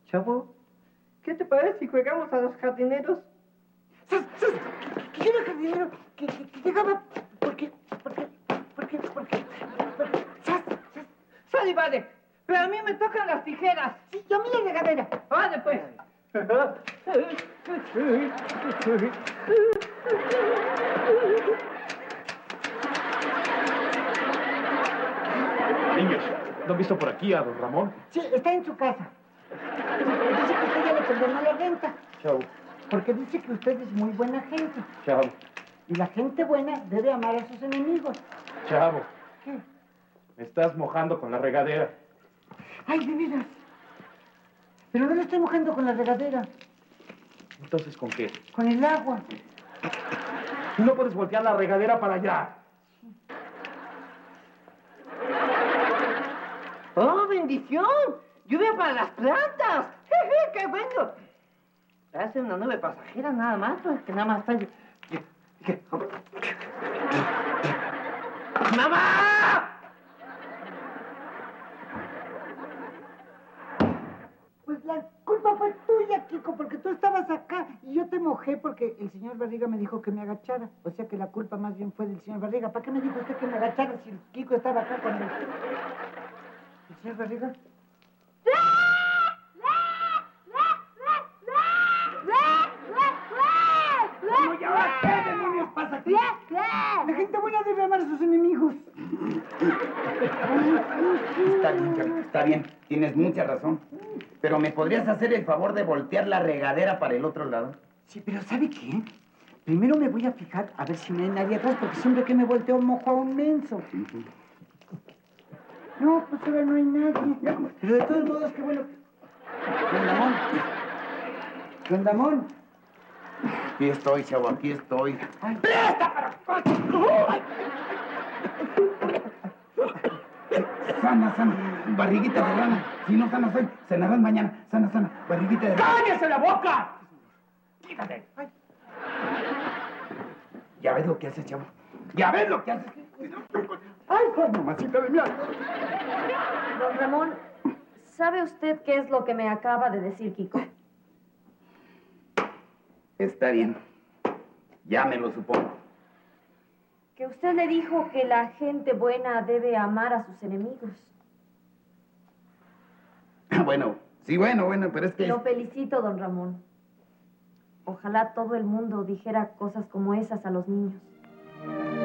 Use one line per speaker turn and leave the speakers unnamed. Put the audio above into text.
Chavo, ¿qué te parece si jugamos a los jardineros?
¿Qué era jardinero? Que llegaba... ¿Por qué?
Sale, vale. Pero a mí me tocan las tijeras.
Sí, yo a mí la regadera.
Vale, pues.
Niños, ¿no han visto por aquí a don Ramón?
Sí, está en su casa. Dice que usted ya le perdonó la renta.
Chao.
Porque dice que usted es muy buena gente.
Chao.
Y la gente buena debe amar a sus enemigos.
Chavo.
¿Qué?
Me estás mojando con la regadera.
Ay, de veras. Pero no lo estoy mojando con la regadera.
¿Entonces con qué?
Con el agua.
No puedes voltear la regadera para allá.
¡Oh, bendición! ¡Lluvia para las plantas! ¡Jeje, qué bueno! Hace una nube pasajera nada más, pues que nada más está... ¡Mamá!
Pues la culpa fue tuya, Kiko, porque tú estabas acá y yo te mojé porque el señor Barriga me dijo que me agachara. O sea que la culpa más bien fue del señor Barriga. ¿Para qué me dijo usted que me agachara si el Kiko estaba acá cuando... ¿El señor Barriga?
¿Cómo ya? ¿Qué demonios pasa aquí?
La gente buena debe amar a sus enemigos.
Está bien, Chavo, está bien. Tienes mucha razón. Pero ¿me podrías hacer el favor de voltear la regadera para el otro lado?
Sí, pero ¿sabe qué? Primero me voy a fijar a ver si no hay nadie atrás, porque siempre que me volteo mojo a un menso. No, pues ahora no hay nadie. Pero de todos modos, qué bueno. Rondamón. Rondamón.
Aquí estoy, Chavo, aquí estoy.
Ay.
Sana, barriguita de rana. Si no sanas hoy, cenarás mañana. Sana, barriguita de rana.
¡Cállese la boca! ¡Quítate!
Ay. ¿Ya ves lo que haces, Chavo? ¿Ya ves lo que haces? ¡Ay, mamacita de mi alma!
Don Ramón, ¿sabe usted qué es lo que me acaba de decir Kiko?
Está bien. Ya me lo supongo.
Que usted le dijo que la gente buena debe amar a sus enemigos.
Bueno, sí, bueno, pero es que...
Lo felicito, don Ramón. Ojalá todo el mundo dijera cosas como esas a los niños.